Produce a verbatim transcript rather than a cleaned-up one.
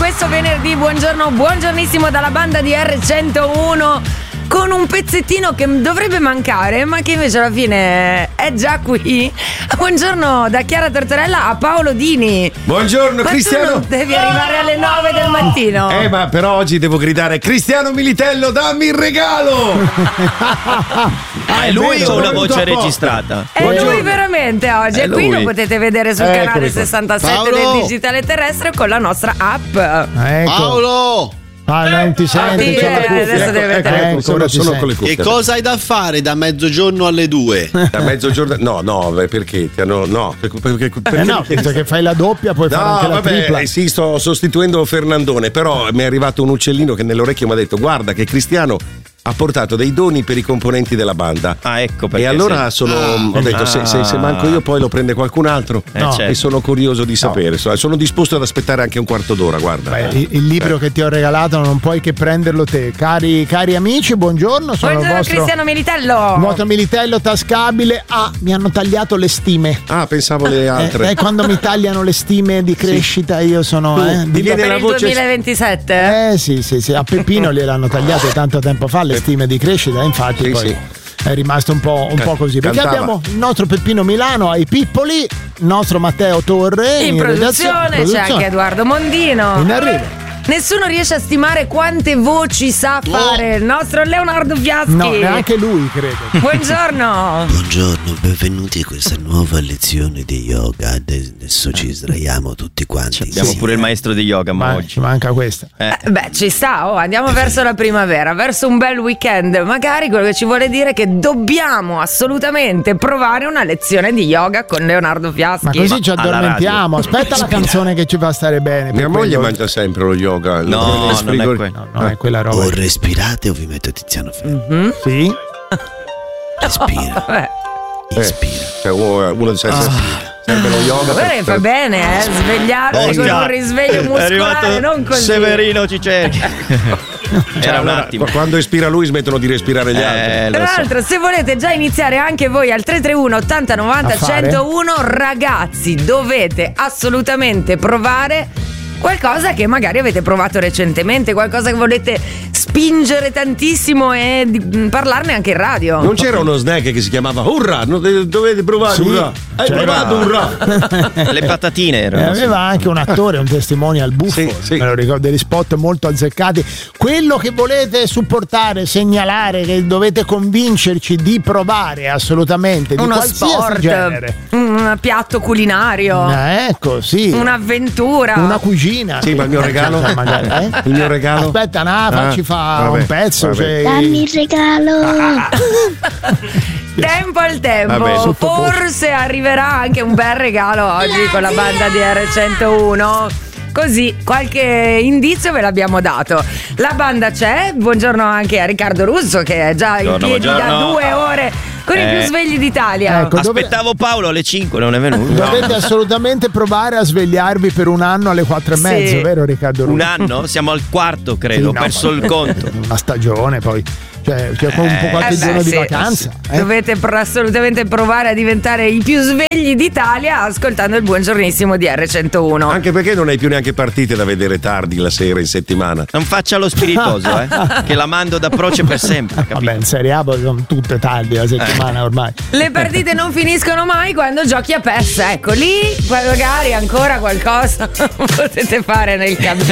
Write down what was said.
questo venerdì. Buongiorno, buongiornissimo dalla banda di erre centouno, con un pezzettino che dovrebbe mancare, ma che invece alla fine è già qui. Buongiorno da Chiara Tortorella a Paolo Dini. Buongiorno ma Cristiano. Tu non devi arrivare alle nove del mattino. Eh, ma però oggi devo gridare: Cristiano Militello, dammi il regalo! Ah, è lui o una voce registrata? È Buongiorno. lui veramente oggi. È E qui lui. lo potete vedere sul Eccomi canale qua. sessantasette Paolo. del digitale terrestre con la nostra app. Ecco. Paolo, Ah, non ti senti? sì, c'è la eh, cuffia. adesso Ecco, deve ecco, mettere- ecco, sono, ora ti sono senti. con le cuffie. che cosa hai da fare da mezzogiorno alle due? Da mezzogiorno? No, no, beh, perché? Ti hanno- no, perché, perché, perché Eh no, visto che fai la doppia puoi fare No, anche la vabbè, tripla. eh, sì, sto sostituendo Fernandone, però mi è arrivato un uccellino che nell'orecchio mi ha detto: guarda che Cristiano ha portato dei doni per i componenti della banda. Ah, ecco perché. E allora sì. sono, ho detto: se, se- se manco io, poi lo prende qualcun altro. Eh, No. certo. E sono curioso di sapere. So- Sono disposto ad aspettare anche un quarto d'ora. Guarda, Beh, il, il libro che ti ho regalato non puoi che prenderlo te. Cari, cari amici, buongiorno. Sono Buongiorno il vostro Cristiano Militello. nuoto militello tascabile. Ah, mi hanno tagliato le stime. ah, pensavo le altre. Eh, eh, quando mi tagliano le stime di crescita, io sono. Tu, Eh, ti viene Per la il voce. duemilaventisette? eh sì, sì, sì. A Peppino gliel'hanno tagliate tanto tempo fa le stime di crescita, infatti Sì, poi sì. è rimasto un po', un Can- po' così. Perché cantava. abbiamo il nostro Peppino Milano ai Pippoli, il nostro Matteo Torre In, in, produzione, redazione. c'è anche Edoardo Mondino. In arrivo. Nessuno riesce a stimare quante voci sa fare il nostro Leonardo Fiaschi. No, neanche lui, credo. Buongiorno. Buongiorno, benvenuti a questa nuova lezione di yoga. Adesso ci sdraiamo tutti quanti. Abbiamo pure il maestro di yoga, ma Ma oggi. ci manca questa. Eh. Eh, beh, ci sta, oh, andiamo verso la primavera, verso un bel weekend. Magari quello che ci vuole dire è che dobbiamo assolutamente provare una lezione di yoga con Leonardo Fiaschi. Ma così ci alla addormentiamo. Aspetta la canzone che ci fa stare bene. Mia per moglie quello- mangia sempre lo yoga. lo No, tiene nel non è frigorifero. quello. No, non è quella roba. O respirate o vi metto Tiziano Ferro. Sì? Respira, Vabbè, ispira. Cioè, uno, uno serve, serve lo yoga. guarda per- che fa bene, eh, svegliarsi con un risveglio È muscolare, arrivato non così. Severino ci cerca. Era un Allora, attimo. quando espira lui smettono di respirare gli altri. Eh, Tra lo so. l'altro, se volete già iniziare anche voi al tre tre uno ottanta novanta A fare? centouno, ragazzi, dovete assolutamente provare qualcosa che magari avete provato recentemente, qualcosa che volete spingere tantissimo e di- mh, parlarne anche in radio. Non c'era uno snack che si chiamava Urra? No, de- dovete provare Sì, Urra. Hai c'era. provato Urra? Le patatine E erano. aveva anche un attore, un testimonial buffo, Sì, sì. me lo ricordo, degli spot molto azzeccati. Quello che volete supportare, segnalare, che dovete convincerci di provare assolutamente, di Uno qualsiasi sport, genere. un piatto culinario, Eh, ecco, sì. un'avventura. Una cucina. Sì, ma il mio regalo? Magari, eh? Il mio regalo? Aspetta, no, facci Ah, fa vabbè, un pezzo. vabbè. Cioè, Dammi il regalo. Tempo al tempo, Vabbè, forse arriverà anche un bel regalo oggi con la banda di erre centouno. Così qualche indizio ve l'abbiamo dato. La banda c'è, buongiorno anche a Riccardo Russo che è già in Buongiorno, piedi da buongiorno. due ore con i Eh. più svegli d'Italia. Ecco, dove- Aspettavo Paolo alle cinque, non è venuto. dovete assolutamente provare a svegliarvi per un anno alle quattro e Sì. mezzo, vero Riccardo Russo? Un anno? Siamo al quarto, credo. Sì, Ho no, perso ma- il conto. Una stagione poi. Cioè, cioè con un po' qualche Eh beh, giorno di sì. vacanza. eh? Dovete pr- assolutamente provare a diventare i più svegli d'Italia ascoltando il buongiornissimo di erre centouno. Anche perché non hai più neanche partite da vedere tardi la sera in settimana. Non faccia lo spiritoso, eh. Che la mando da Proce per sempre. Capito? Vabbè, in Serie A poi sono tutte tardi la settimana ormai. Le partite non finiscono mai quando giochi a PES. Ecco, lì magari ancora qualcosa potete fare nel cammino.